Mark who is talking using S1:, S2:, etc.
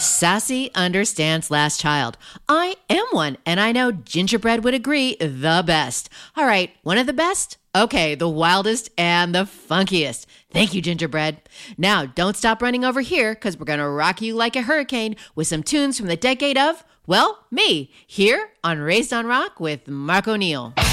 S1: Sassy understands last child. I am one, and I know Gingerbread would agree, the best. All right, one of the best? Okay, the wildest and the funkiest. Thank you, Gingerbread. Now, don't stop running over here, because we're going to rock you like a hurricane with some tunes from the decade of, well, me, here on Raised on Rock with Mark O'Neill.